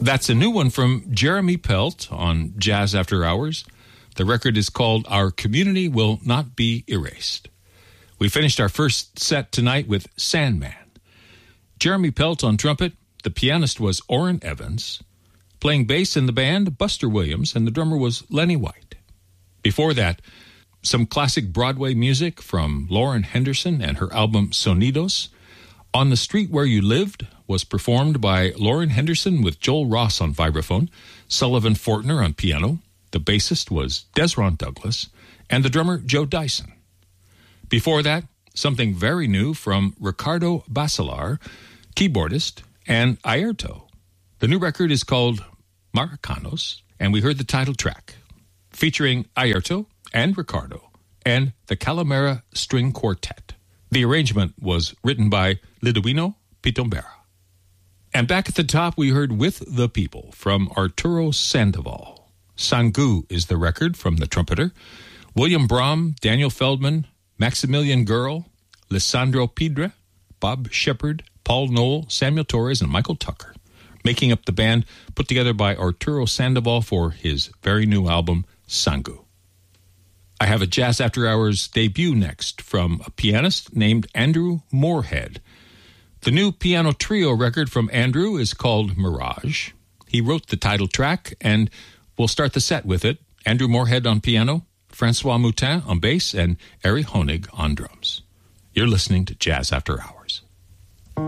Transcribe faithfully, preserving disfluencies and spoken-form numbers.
That's a new one from Jeremy Pelt on Jazz After Hours. The record is called Our Community Will Not Be Erased. We finished our first set tonight with Sandman. Jeremy Pelt on trumpet. The pianist was Orrin Evans. Playing bass in the band, Buster Williams, and the drummer was Lenny White. Before that, some classic Broadway music from Lauren Henderson and her album Sonidos. On the Street Where You Lived was performed by Lauren Henderson with Joel Ross on vibraphone, Sullivan Fortner on piano, the bassist was Desron Douglas, and the drummer Joe Dyson. Before that, something very new from Ricardo Basilar, keyboardist, and Airto. The new record is called Maricanos, and we heard the title track, featuring Airto and Ricardo, and the Calamera String Quartet. The arrangement was written by Liduino Pitombera. And back at the top, we heard With the People from Arturo Sandoval. Sangu is the record from the trumpeter. William Brahm, Daniel Feldman, Maximilian Girl, Lissandro Pidre, Bob Shepard, Paul Knoll, Samuel Torres, and Michael Tucker, making up the band put together by Arturo Sandoval for his very new album, Sangu. I have a Jazz After Hours debut next from a pianist named Andrew Moorhead. The new piano trio record from Andrew is called Mirage. He wrote the title track, and we'll start the set with it. Andrew Moorhead on piano, Francois Moutin on bass, and Ari Honig on drums. You're listening to Jazz After Hours.